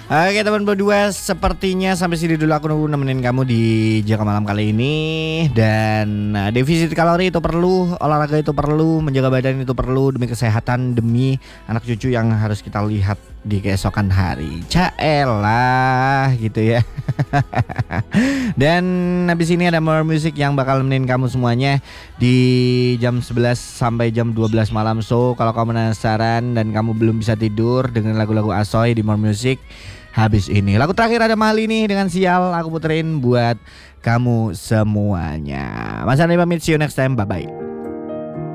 Oke teman berdua, sepertinya sampai sini dulu aku nemenin kamu di Jaka Malam kali ini. Dan defisit kalori itu perlu, olahraga itu perlu, menjaga badan itu perlu demi kesehatan, demi anak cucu yang harus kita lihat di keesokan hari. Caelah gitu ya. Dan habis ini ada more music yang bakal nemenin kamu semuanya di jam 11 sampai jam 12 malam. So kalau kamu penasaran dan kamu belum bisa tidur dengan lagu-lagu Asoy di more music, habis ini lagu terakhir ada Mahal ini dengan Sial, aku puterin buat kamu semuanya. Mas Andi pamit, see you next time, bye bye.